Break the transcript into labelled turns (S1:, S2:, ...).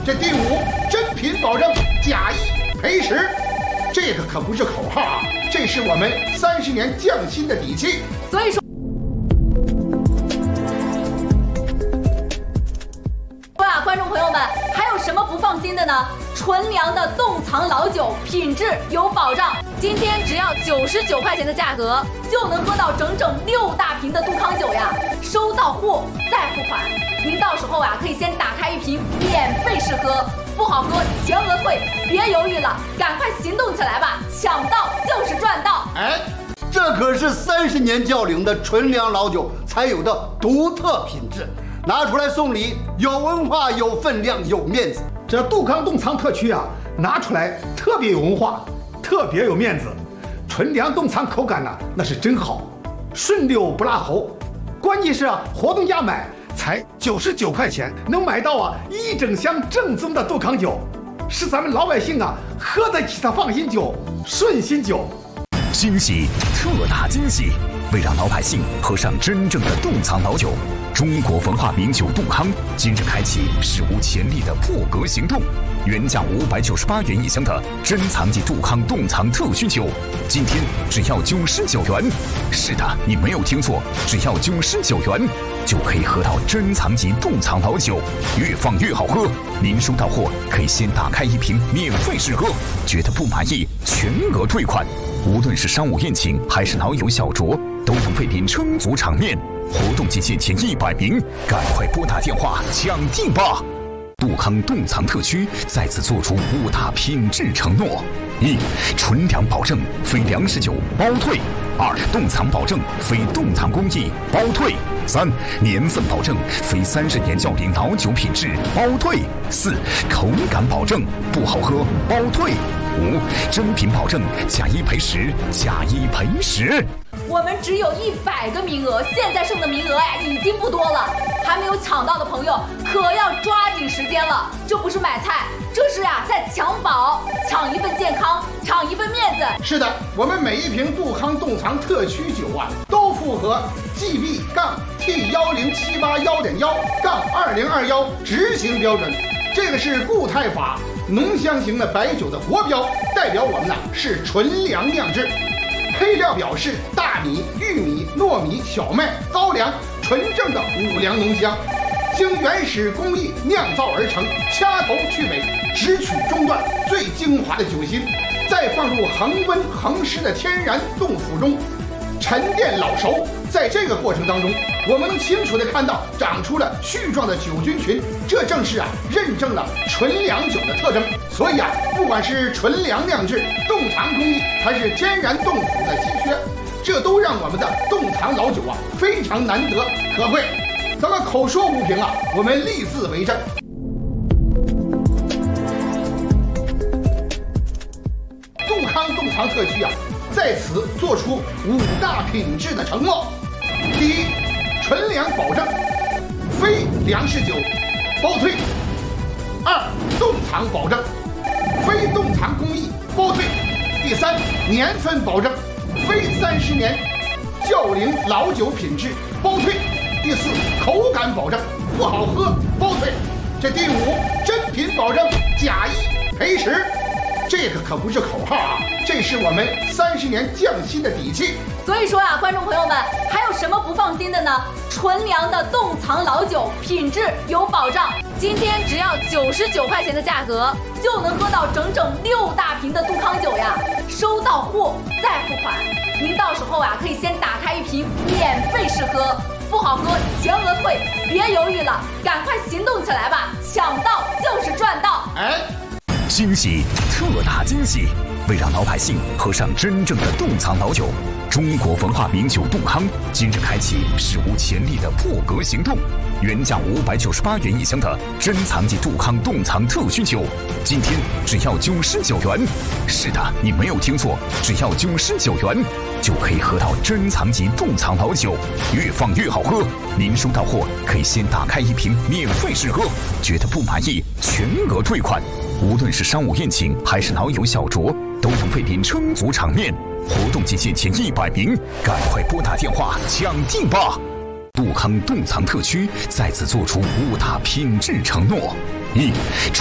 S1: 这第五，真品保证，假一赔十。这个可不是口号啊，这是我们30年匠心的底气。
S2: 所以说啊，观众朋友们，还有什么不放心的呢？纯粮的冻藏老酒，品质有保障。今天只要99块钱的价格，就能喝到整整6大瓶的杜康酒呀！收到货再付款，您到时候啊可以先打开一瓶免费试喝，不好喝全额退，别犹豫了，赶快行动起来吧！抢到就是赚到！
S3: 哎，这可是30年窖龄的纯粮老酒才有的独特品质，拿出来送礼，有文化、有分量、有面子。
S1: 这杜康冻藏特区啊，拿出来特别有文化，特别有面子。纯粮冻藏口感呢，那是真好，顺溜不辣喉。关键是啊，活动价买才99块钱，能买到啊1整箱正宗的杜康酒，是咱们老百姓啊喝得起的放心酒、顺心酒。
S4: 惊喜，特大惊喜！为让老百姓喝上真正的冻藏老酒，中国文化名酒杜康今日开启史无前例的破格行动。原价598元一箱的珍藏级杜康冻藏特需酒，今天只要99元。是的，你没有听错，只要99元就可以喝到珍藏级冻藏老酒，越放越好喝。您收到货可以先打开一瓶免费试喝，觉得不满意全额退款。无论是商务宴请还是老友小酌，都能为您撑足场面。活动期限前100名，赶快拨打电话抢订吧！杜康冻藏特区再次做出5大品质承诺：一、纯粮保证，非粮食酒包退；2、冻藏保证，非冻藏工艺包退；3、年份保证，非30年窖龄老酒品质包退；4、口感保证，不好喝包退；5、真品保证，假一赔十，假一赔十。
S2: 我们只有100个名额，现在剩的名额已经不多了，还没有抢到的朋友可要抓紧时间了。这不是买菜，这是在抢宝，抢一份健康，抢一份面子。
S1: 是的，我们每一瓶杜康冻藏特区酒啊，都符合 GB-T10781.1-2021执行标准，这个是固态法浓香型的白酒的国标，代表我们是纯粮酿制。配料表示大米、玉米、糯米、小麦、高粱，纯正的五粮浓香，经原始工艺酿造而成，掐头去尾，只取中段最精华的酒心，再放入恒温恒湿的天然冻腐中，沉淀老熟。在这个过程当中，我们能清楚地看到长出了絮状的酒菌群，这正是认证了纯粮酒的特征。所以不管是纯粮酿制、冻藏工艺，还是天然冻腐的稀缺，这都让我们的冻藏老酒非常难得可贵。咱们口说无凭我们立字为证。杜康冻藏特区在此做出5大品质的承诺：第一，纯粮保证，非粮食酒包退； 2、冻藏保证，非冻藏工艺包退；第3，年份保证，非30年窖龄老酒品质包退；第4，口感保证，不好喝包退；这第5，真品保证，假一赔十。这个可不是口号这是我们30年匠心的底气。
S2: 所以说观众朋友们，还有什么不放心的呢？纯粮的冻藏老酒，品质有保障。今天只要99块钱的价格，就能喝到整整6大瓶的杜康酒呀！收到货再付款，您到时候可以先打开一瓶免费试喝，不好喝全额退，别犹豫了，赶快行动起来吧！抢到就是赚到！
S4: 惊喜，特大惊喜！为让老百姓喝上真正的冻藏老酒，中国文化名酒杜康今日开启史无前例的破格行动。原价598元一箱的珍藏级杜康冻藏特需酒，今天只要99元。是的，你没有听错，只要99元就可以喝到珍藏级冻藏老酒，越放越好喝。您收到货可以先打开一瓶免费试喝，觉得不满意全额退款。无论是商务宴请还是老友小酌，都能为您撑足场面。活动期限前100名，赶快拨打电话抢订吧！杜康冻藏特区再次做出5大品质承诺：一、